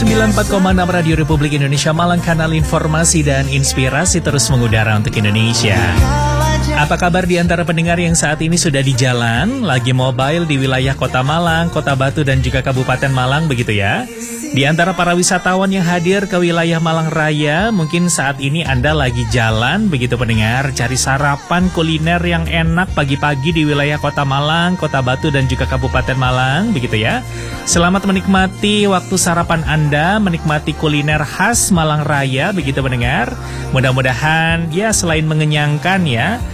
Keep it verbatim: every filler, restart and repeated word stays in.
sembilan puluh empat koma enam Radio Republik Indonesia Malang, kanal informasi dan inspirasi terus mengudara untuk Indonesia. Apa kabar di antara pendengar yang saat ini sudah di jalan, lagi mobile di wilayah Kota Malang, Kota Batu dan juga Kabupaten Malang begitu ya? Di antara para wisatawan yang hadir ke wilayah Malang Raya, mungkin saat ini Anda lagi jalan begitu pendengar, cari sarapan kuliner yang enak pagi-pagi di wilayah Kota Malang, Kota Batu dan juga Kabupaten Malang begitu ya. Selamat menikmati waktu sarapan Anda, menikmati kuliner khas Malang Raya begitu pendengar. Mudah-mudahan ya selain mengenyangkan ya,